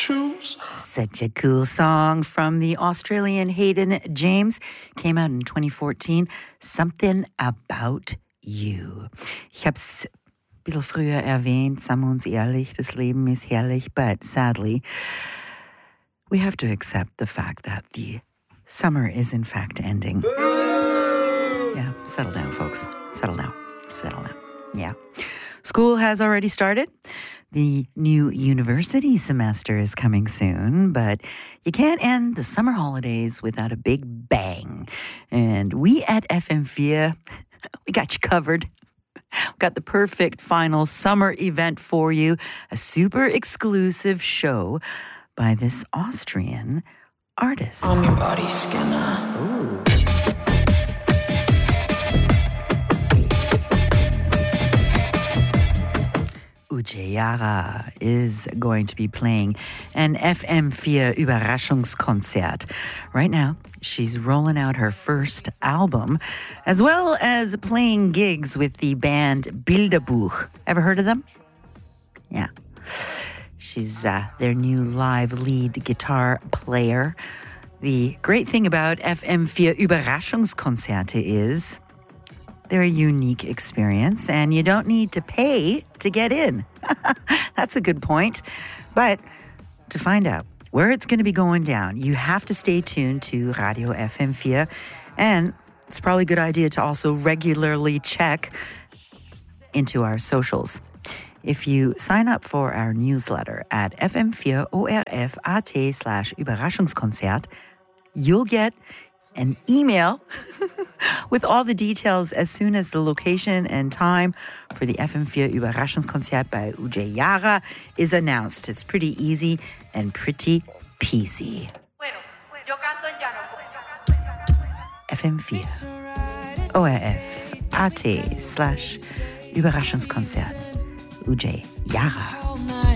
shoes. Such a cool song from the Australian Hayden James. Came out in 2014. Something About You. Ich hab's ein bisschen früher erwähnt. Seien wir uns ehrlich, das Leben ist herrlich. But sadly, we have to accept the fact that the summer is in fact ending. Yeah, settle down, folks. Settle down. Settle down. Yeah. School has already started. The new university semester is coming soon, but you can't end the summer holidays without a big bang. And we at FM4, we got you covered. We've got the perfect final summer event for you, a super exclusive show by this Austrian artist. I'm your body scanner. Ooh. Uje Yara is going to be playing an FM4 Überraschungskonzert. Right now, she's rolling out her first album, as well as playing gigs with the band Bilderbuch. Ever heard of them? Yeah. She's their new live lead guitar player. The great thing about FM4 Überraschungskonzerte is they're a unique experience, and you don't need to pay to get in. That's a good point. But to find out where it's going to be going down, you have to stay tuned to Radio FM4. And it's probably a good idea to also regularly check into our socials. If you sign up for our newsletter at fm4orf.at/Überraschungskonzert, you'll get an email with all the details as soon as the location and time for the FM4 Überraschungskonzert by Uje Yara is announced. It's pretty easy and pretty peasy. FM4 ORF.at/Überraschungskonzert. Uje Yara.